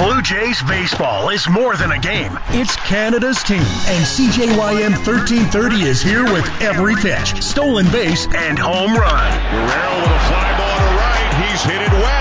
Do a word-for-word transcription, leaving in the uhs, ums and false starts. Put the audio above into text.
Blue Jays baseball is more than a game. It's Canada's team, and C J Y M thirteen thirty is here with every pitch, stolen base, and home run. Guerrero with a fly ball to right. He's hit it well.